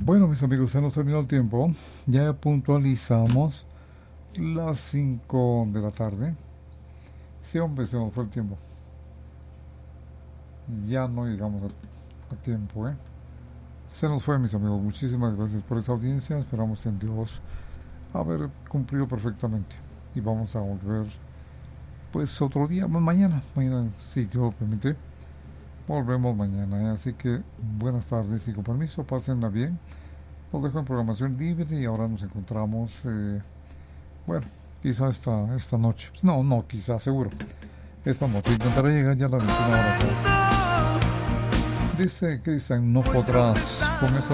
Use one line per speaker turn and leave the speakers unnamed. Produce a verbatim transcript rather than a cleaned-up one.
Bueno, mis amigos, se nos terminó el tiempo. Ya puntualizamos las cinco de la tarde. Sí, hombre, se nos fue el tiempo. Ya no llegamos a, a tiempo, ¿eh? Se nos fue, mis amigos. Muchísimas gracias por esa audiencia. Esperamos en Dios haber cumplido perfectamente. Y vamos a volver, pues, otro día, mañana. Mañana, si Dios lo permite. Volvemos mañana, ¿eh? Así que buenas tardes y con permiso, pásenla bien. Nos dejo en programación libre y ahora nos encontramos, eh, bueno, quizá esta, esta noche. No, no, quizá, seguro. Esta noche intentaré llegar ya a la veintiuna horas. Dice Cristian, no podrás con eso.